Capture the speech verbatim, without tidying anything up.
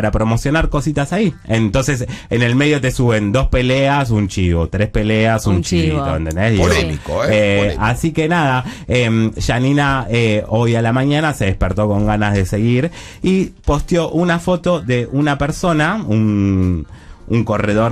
para promocionar cositas ahí. Entonces, en el medio te suben dos peleas, un chivo, tres peleas, un, un chivito, chivo. ¿Entendés? Polémico, ¿eh? eh Polémico. Así que nada, eh, Janina eh, hoy a la mañana se despertó con ganas de seguir y posteó una foto de una persona, un, un corredor